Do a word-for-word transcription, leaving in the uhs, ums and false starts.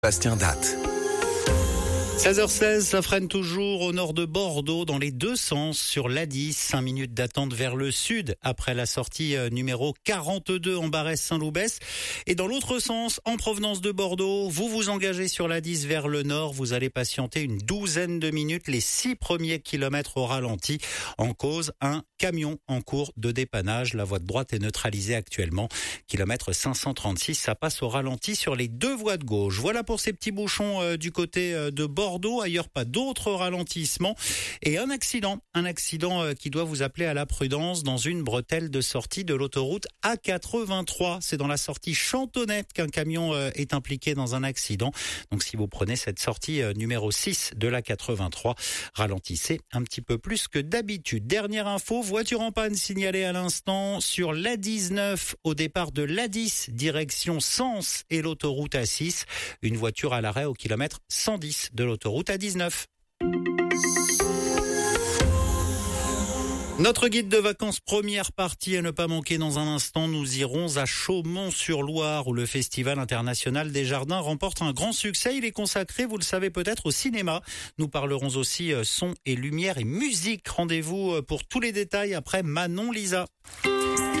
Bastien Date. seize heures seize, ça freine toujours au nord de Bordeaux dans les deux sens sur l'A dix. cinq minutes d'attente vers le sud après la sortie numéro quarante-deux en Barès-Saint-Loubès. Et dans l'autre sens, en provenance de Bordeaux, vous vous engagez sur l'A dix vers le nord. Vous allez patienter une douzaine de minutes, les six premiers kilomètres au ralenti. En cause, un camion en cours de dépannage. La voie de droite est neutralisée actuellement. Kilomètre cinq cent trente-six, ça passe au ralenti sur les deux voies de gauche. Voilà pour ces petits bouchons euh, du côté euh, de Bordeaux. Bordeaux, ailleurs pas d'autres ralentissements et un accident, un accident qui doit vous appeler à la prudence dans une bretelle de sortie de l'autoroute A quatre-vingt-trois. C'est dans la sortie Chantonnay qu'un camion est impliqué dans un accident. Donc si vous prenez cette sortie numéro six de l'A quatre-vingt-trois, ralentissez un petit peu plus que d'habitude. Dernière info, voiture en panne signalée à l'instant sur l'A dix-neuf au départ de l'A dix, direction Sens et l'autoroute A six. Une voiture à l'arrêt au kilomètre cent dix de l'autoroute. Autoroute A dix-neuf. Notre guide de vacances première partie à ne pas manquer dans un instant. Nous irons à Chaumont-sur-Loire où le Festival international des jardins remporte un grand succès. Il est consacré, vous le savez peut-être, au cinéma. Nous parlerons aussi son et lumière et musique. Rendez-vous pour tous les détails après Manon Lisa.